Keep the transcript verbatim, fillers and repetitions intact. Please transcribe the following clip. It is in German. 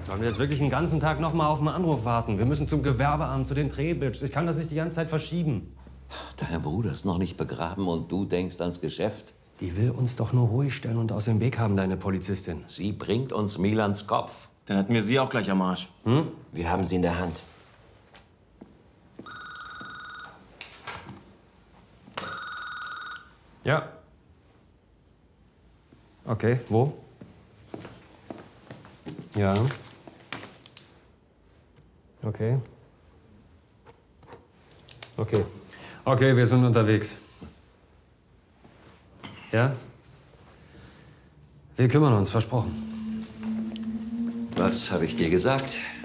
Sollen wir jetzt wirklich den ganzen Tag noch mal auf einen Anruf warten? Wir müssen zum Gewerbeamt, zu den Trebitsch. Ich kann das nicht die ganze Zeit verschieben. Dein Bruder ist noch nicht begraben und du denkst ans Geschäft. Die will uns doch nur ruhig stellen und aus dem Weg haben, deine Polizistin. Sie bringt uns Milans Kopf. Dann hatten wir sie auch gleich am Arsch. Hm? Wir haben sie in der Hand. Ja. Okay, wo? Ja. Okay. Okay. Okay, wir sind unterwegs. Ja? Wir kümmern uns, versprochen. Was habe ich dir gesagt?